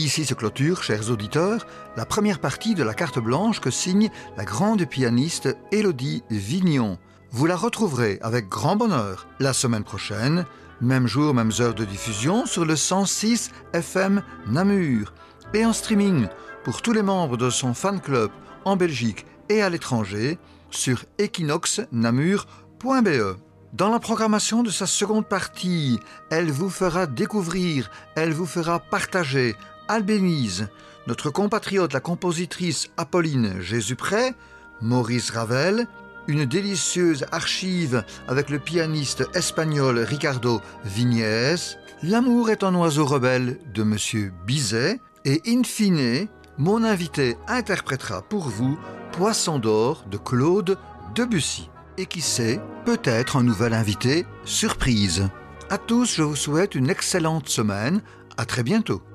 Ici se clôture, chers auditeurs, la première partie de la carte blanche que signe la grande pianiste Élodie Vignon. Vous la retrouverez avec grand bonheur la semaine prochaine, même jour, mêmes heures de diffusion sur le 106 FM Namur et en streaming pour tous les membres de son fan club en Belgique et à l'étranger sur equinoxnamur.be. Dans la programmation de sa seconde partie, elle vous fera découvrir, elle vous fera partager Albénize, notre compatriote la compositrice Apolline Jésupré, Maurice Ravel, une délicieuse archive avec le pianiste espagnol Ricardo Viñez, L'amour est un oiseau rebelle de Monsieur Bizet et in fine, mon invité interprétera pour vous Poisson d'or de Claude Debussy. Et qui sait, peut-être un nouvel invité surprise. À tous, je vous souhaite une excellente semaine. À très bientôt.